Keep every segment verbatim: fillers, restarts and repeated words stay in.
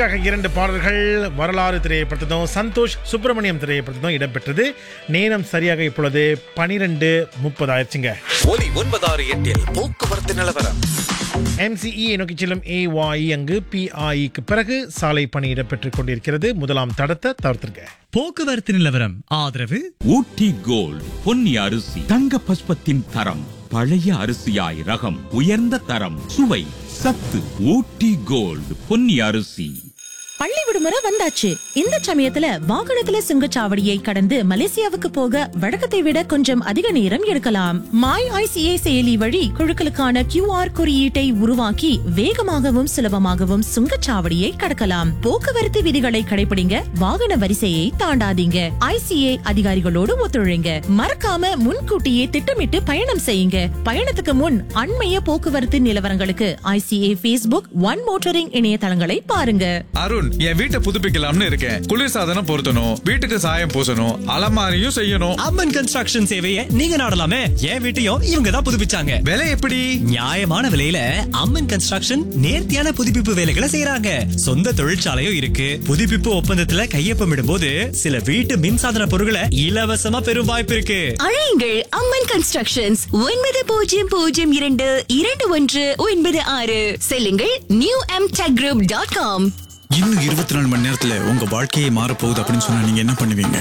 உங்களுக்காக இரண்டு பாடல்கள் வரலாறு திரைப்படத்தும் சந்தோஷ் சுப்பிரமணியம் திரைப்படத்தும் இடம்பெற்றது. நேரம் சரியாக இப்பொழுது பனிரெண்டு முப்பது ஆயிடுச்சுங்க. ஒலி ஒன்பதாறு எட்டில் போக்குவரத்து நிலவரம். எம்சிஇ நோக்கி செல்லும் ஏஒய் அங்கு பிஐக்கு பிறகு சாலை பணி இடம்பெற்றுக் கொண்டிருக்கிறது. முதலாம் தடத்தை தவிர்த்திருக்க. போக்குவரத்து நிலவரம் ஆதரவு ஊட்டி கோல்ட் பொன்னி அரிசி தங்க பஸ்பத்தின் தரம், பழைய அரிசியாய் ரகம், உயர்ந்த தரம், சுவை, சத்து. ஊட்டி கோல்ட் பொன்னி அரிசி. பள்ளி விடுமுறை வந்தாச்சு. இந்த சமயத்துல வாகனத்துல சுங்கச்சாவடியை கடந்து மலேசியாவுக்கு போக வழக்கத்தை விட கொஞ்சம் அதிக நேரம் எடுக்கலாம். மாய் ஐசிஏ செயலி வழி குழுக்களுக்கான கியூஆர் குறியீட்டை உருவாக்கி வேகமாகவும் சுலபமாகவும் சுங்கச்சாவடியை கடக்கலாம். போக்குவரத்து விதிகளை கடைபிடிங்க, வாகன வரிசையை தாண்டாதீங்க, ஐசிஏ அதிகாரிகளோடு ஒத்துழைங்க. மறக்காம முன்கூட்டியே திட்டமிட்டு பயணம் செய்யுங்க. பயணத்துக்கு முன் அண்மைய போக்குவரத்து நிலவரங்களுக்கு ஐசிஏ பேஸ்புக் ஒன் மோட்டரிங் இணையதளங்களை பாருங்க. அருண், என் வீட்டை புதுப்பிக்கலாம்னு இருக்கேன். குளிர்சாதனம் பொருத்தணும், வீட்டுக்கு சாயம் பூசணும், அலமாரியும் செய்யணும். அம்மன் கன்ஸ்ட்ரக்ஷன் சேவையை நீங்க நாடலாமே. என் வீட்டையும் இவங்க தான் புதுப்பிச்சாங்க. விலை எப்படி? நியாயமான விலையில அம்மன் கன்ஸ்ட்ரக்ஷன் நேர்த்தியான புதுப்பிப்பு வேலைகளை செய்யறாங்க. சொந்த தொழிற்சாலையும் இருக்கு. புதுப்பிப்பு ஒப்பந்தத்துல கையொப்பமிடும் போது சில வீட்டு மின்சாதன பொருட்களை இலவசமா பெறும் வாய்ப்பு இருக்கு. அழையுங்கள் அம்மன் கன்ஸ்ட்ரக்ஷன்ஸ் ஒன்பது பூஜ்ஜியம் பூஜ்ஜியம் இரண்டு இரண்டு ஒன்று ஒன்பது ஆறு. செல்லுங்கள் new M tech group dot com. இன்னும் இருபத்தி நாலு மணி நேரத்துல உங்க வாழ்க்கையே மாற போகுது அப்படின்னு சொன்னா நீங்க என்ன பண்ணுவீங்க?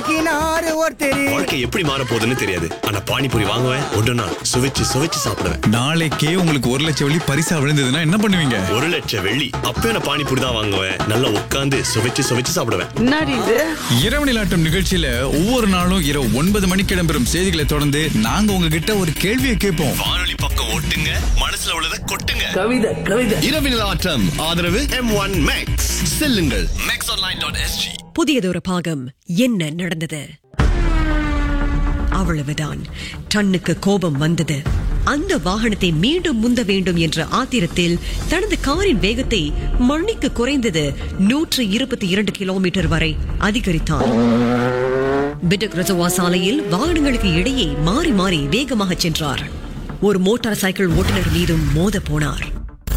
வாழ்க்கை எப்படி மாற போகுதுன்னு தெரியாது. ஆனா பானிபூரி வாங்குவேன், ஒன்றுனா சுவைச்சு சுவைச்சு சாப்பிடுவேன். நாளைக்கே உங்களுக்கு ஒரு லட்சம் வெள்ளி பரிசா விழுந்ததுன்னா என்ன பண்ணுவீங்க? ஒரு லட்சம் வெள்ளி அப்பவே நான் பானிபூரி தான் வாங்குவேன். நல்லா உட்காந்து சுவைச்சு சுவைச்சு சாப்பிடுவேன். இரவு நிலாட்டம் நிகழ்ச்சியில ஒவ்வொரு நாளும் இரவு ஒன்பது மணிக்கு இடம்பெறும் செய்திகளை தொடர்ந்து நாங்க உங்ககிட்ட ஒரு கேள்வியை கேட்போம். வானொலி பக்கம் ஓட்டுங்க, மனசுல உள்ளதை கொட்டுங்க. கவிதை கவிதை இரவு நிலாட்டம் ஆதரவு எம் ஒன் மேக்ஸ். செல்லுங்கள் மேக்ஸ் ஆன்லைன் டாட் எஸ்ஜி. புதியதொரு பாகம். என்ன நடந்தது? அவ்வளவுதான். டன்னுக்கு கோபம் வந்தது. அந்த வாகனத்தை மீண்டும் முந்த வேண்டும் என்ற ஆத்திரத்தில் தனது காரின் வேகத்தை மணிக்கு குறைந்தது நூற்று இருபத்தி இரண்டு கிலோமீட்டர் வரை அதிகரித்தான். பிடக் ரஜவா சாலையில் வாகனங்களுக்கு இடையே மாறி மாறி வேகமாக சென்றார். ஒரு மோட்டார் சைக்கிள் ஓட்டுநர் மீதும் மோத போனார்.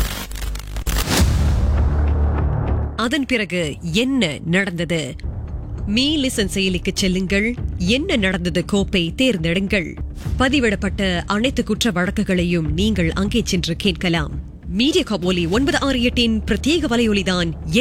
அதன் பிறகு என்ன நடந்தது? மீ லிசன் செயலிக்கு செல்லுங்கள். என்ன நடந்தது கோப்பை தேர்ந்தெடுங்கள். பதிவிடப்பட்ட அனைத்து குற்ற வழக்குகளையும் நீங்கள் அங்கே சென்று கேட்கலாம். மீடியா காப் ஒலி ஒன்பது ஆறு எட்டின் பிரத்யேக வலையொலிதான்